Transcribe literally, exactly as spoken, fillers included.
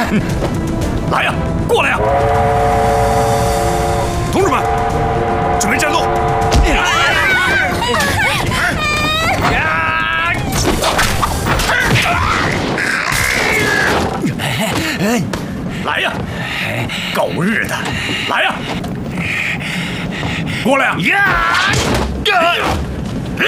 来呀，过来呀！同志们，准备战斗！来呀，狗日的，来呀，过来呀！